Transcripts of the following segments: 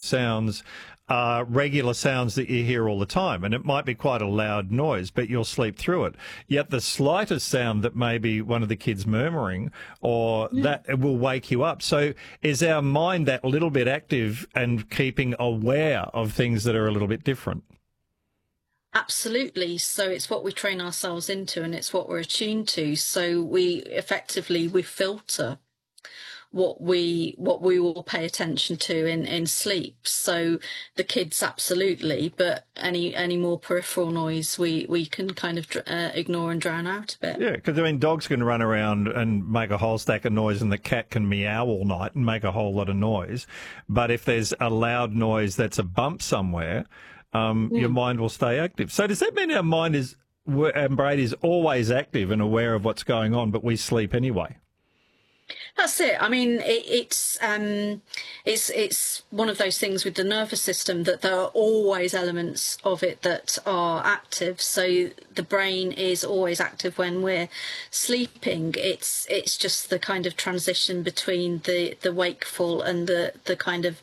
sounds are regular sounds that you hear all the time, and it might be quite a loud noise, but you'll sleep through it. Yet the slightest sound that may be one of the kids murmuring or that it will wake you up. So is our mind that little bit active and keeping aware of things that are a little bit different? Absolutely. So it's what we train ourselves into, and it's what we're attuned to. So we filter what we will pay attention to in sleep. So the kids absolutely, but any more peripheral noise we can kind of ignore and drown out a bit. Yeah, because I mean, dogs can run around and make a whole stack of noise, and the cat can meow all night and make a whole lot of noise. But if there's a loud noise that's a bump somewhere, your mind will stay active. So does that mean our mind and brain is always active and aware of what's going on, but we sleep anyway? That's it. I mean, it's one of those things with the nervous system that there are always elements of it that are active. So the brain is always active when we're sleeping. It's just the kind of transition between the wakeful and the kind of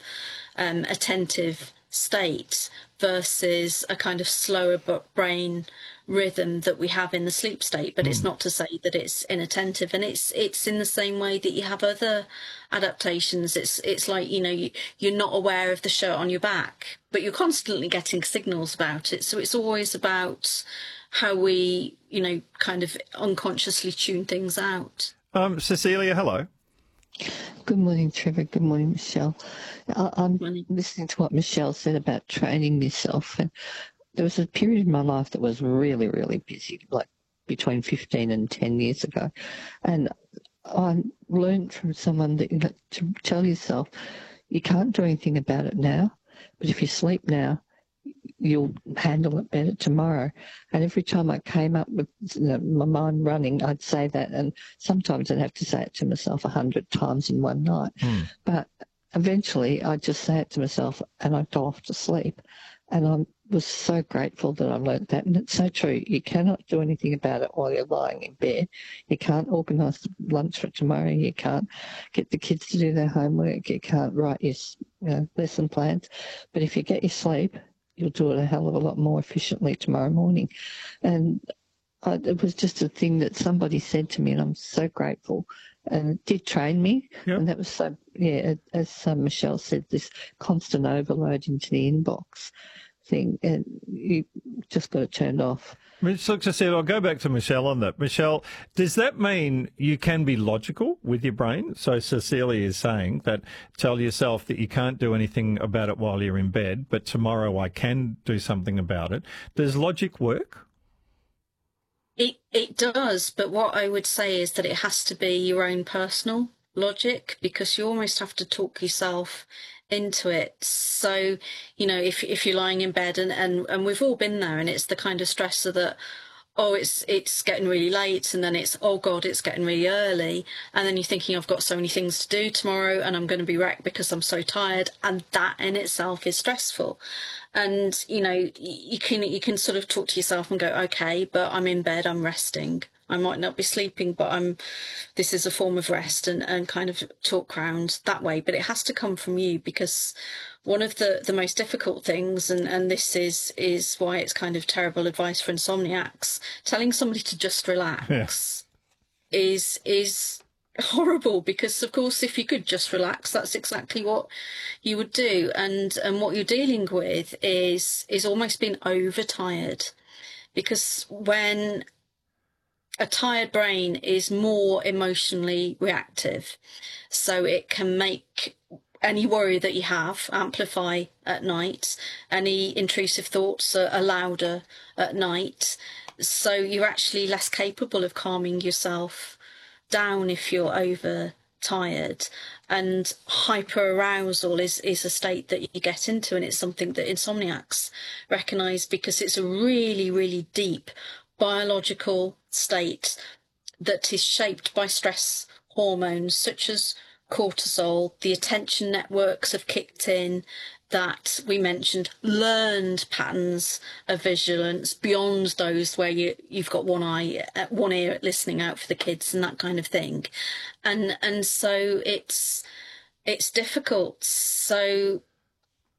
attentive state versus a kind of slower brain rhythm that we have in the sleep state. But it's not to say that it's inattentive, and it's in the same way that you have other adaptations. It's like, you're not aware of the shirt on your back, but you're constantly getting signals about it. So it's always about how we, kind of unconsciously tune things out. Cecilia, hello. Good morning, Trevor. Good morning, Michelle. I'm listening to what Michelle said about training myself. And there was a period in my life that was really, really busy, like between 15 and 10 years ago. And I learned from someone that to tell yourself you can't do anything about it now, but if you sleep now, you'll handle it better tomorrow. And every time I came up with my mind running, I'd say that, and sometimes I'd have to say it to myself 100 times in one night. But eventually I'd just say it to myself and I'd go off to sleep. And I was so grateful that I learnt that. And it's so true. You cannot do anything about it while you're lying in bed. You can't organise lunch for tomorrow. You can't get the kids to do their homework. You can't write your lesson plans. But if you get your sleep, you'll do it a hell of a lot more efficiently tomorrow morning. And it was just a thing that somebody said to me, and I'm so grateful. And it did train me. Yep. And that was so, as Michelle said, this constant overload into the inbox thing, and you just got it turned off. Cecilia, I'll go back to Michelle on that. Michelle, does that mean you can be logical with your brain? So Cecilia is saying that tell yourself that you can't do anything about it while you're in bed, but tomorrow I can do something about it. Does logic work? It does, but what I would say is that it has to be your own personal logic, because you almost have to talk yourself into it. So, if you're lying in bed and we've all been there, and it's the kind of stressor that, it's getting really late, and then it's, oh God, it's getting really early, and then you're thinking, I've got so many things to do tomorrow and I'm going to be wrecked because I'm so tired, and that in itself is stressful. And you can sort of talk to yourself and go, okay, but I'm in bed, I'm resting. I might not be sleeping, but this is a form of rest, and kind of talk around that way. But it has to come from you, because one of the most difficult things, and this is why it's kind of terrible advice for insomniacs, telling somebody to just relax is horrible, because of course if you could just relax, that's exactly what you would do. And what you're dealing with is almost being overtired, because when a tired brain is more emotionally reactive, so it can make any worry that you have amplify at night. Any intrusive thoughts are louder at night, so you're actually less capable of calming yourself down if you're overtired. And hyperarousal is a state that you get into, and it's something that insomniacs recognise, because it's a really, really deep biological state that is shaped by stress hormones such as cortisol. The attention networks have kicked in that we mentioned, learned patterns of vigilance beyond those where you've got one ear listening out for the kids and that kind of thing. And so it's difficult. So